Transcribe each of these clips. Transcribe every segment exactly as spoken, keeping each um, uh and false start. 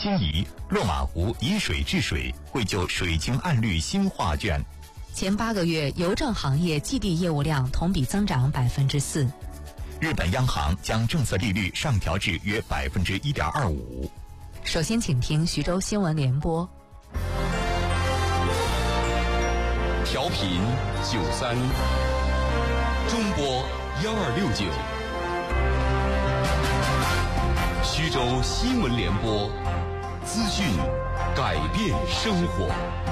心仪，落马湖以水治水，绘就水晶暗绿新画卷。 前八个月，邮政行业寄递业务量同比增长百分之四。 日本央行将政策利率上调至约百分之一点二五。 首先，请听徐州新闻联播。 调频九三，中波幺二六九，徐州新闻联播，资讯改变生活。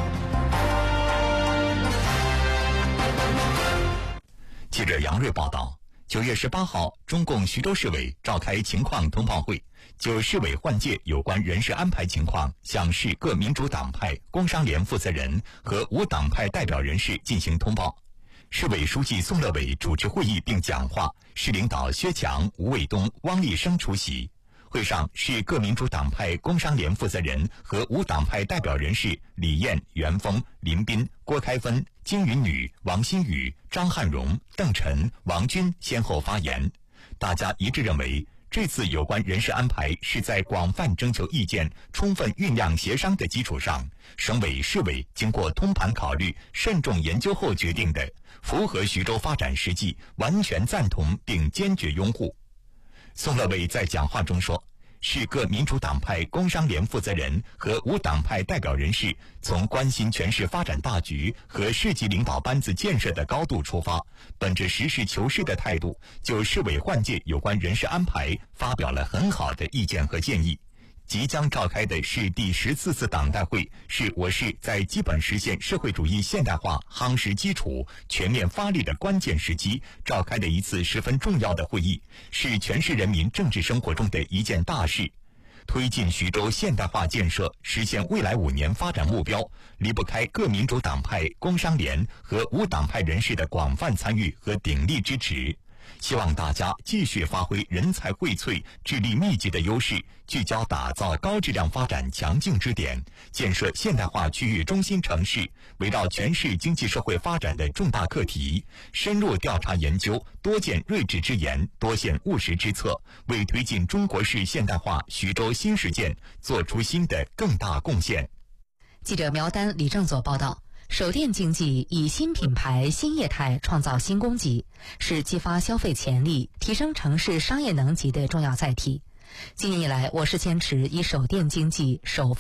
记者杨锐报道，九月十八号，中共徐州市委召开情况通报会，就市委换届有关人事安排情况，向市各民主党派、工商联负责人和无党派代表人士进行通报。市委书记宋乐伟主持会议并讲话，市领导薛强、吴卫东、汪立生出席。会上，市各民主党派、工商联负责人和无党派代表人士李艳、袁峰、林斌、郭开芬、金云女、王新宇、张汉荣、邓晨、王军先后发言。大家一致认为，这次有关人事安排是在广泛征求意见、充分酝酿协商的基础上，省委、市委经过通盘考虑、慎重研究后决定的，符合徐州发展实际，完全赞同并坚决拥护。宋乐伟在讲话中说，市各民主党派、工商联负责人和无党派代表人士从关心全市发展大局和市级领导班子建设的高度出发，本着实事求是的态度，就市委换届有关人事安排发表了很好的意见和建议。即将召开的是第十四次党代会，是我市在基本实现社会主义现代化夯实基础、全面发力的关键时期召开的一次十分重要的会议，是全市人民政治生活中的一件大事。推进徐州现代化建设，实现未来五年发展目标，离不开各民主党派、工商联和无党派人士的广泛参与和鼎力支持。希望大家继续发挥人才荟萃、智力密集的优势，聚焦打造高质量发展强劲支点，建设现代化区域中心城市，围绕全市经济社会发展的重大课题，深入调查研究，多见睿智之言，多献务实之策，为推进中国式现代化徐州新实践做出新的更大贡献。 记者苗丹、李正佐报道。手电经济以新品牌、新业态创造新供给，是激发消费潜力、提升城市商业能级的重要载体。今年以来，我市坚持以手电经济、首